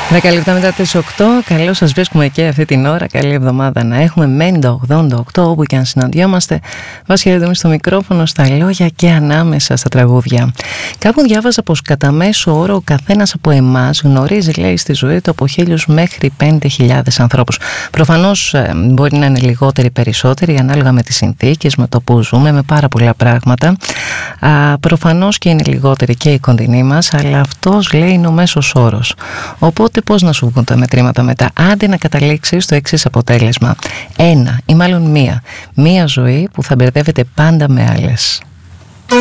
10 λεπτά μετά τις 8, καλώς σας βρίσκουμε και αυτή την ώρα. Καλή εβδομάδα να έχουμε. Μένει το 88, όπου και αν συναντιόμαστε. Βάσια Ρεδομή στο μικρόφωνο, στα λόγια και ανάμεσα στα τραγούδια. Κάπου διάβαζα πως κατά μέσο όρο ο καθένας από εμάς γνωρίζει, λέει, στη ζωή του από 1.000 μέχρι 5.000 ανθρώπους. Προφανώς μπορεί να είναι λιγότεροι, περισσότεροι, ανάλογα με τις συνθήκες, με το που ζούμε, με πάρα πολλά πράγματα. Προφανώς και είναι λιγότεροι και οι κοντινοί μας, αλλά αυτός, λέει, είναι ο μέσος όρος. Οπότε πώς να σου βγουν τα μετρήματα μετά? Άντε να καταλήξεις στο εξής αποτέλεσμα: ένα ή μάλλον μία ζωή που θα μπερδεύεται πάντα με άλλες.